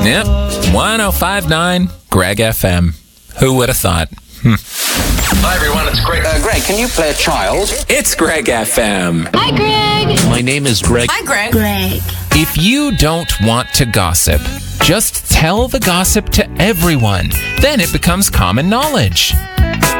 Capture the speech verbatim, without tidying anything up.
Yep, one oh five point nine Greg F M. Who would have thought? Hmm. Hi everyone, it's Greg. Uh, Greg, can you play a child? It's Greg F M. Hi, Greg. My name is Greg. Hi, Greg. Greg. If you don't want to gossip, just tell the gossip to everyone. Then it becomes common knowledge.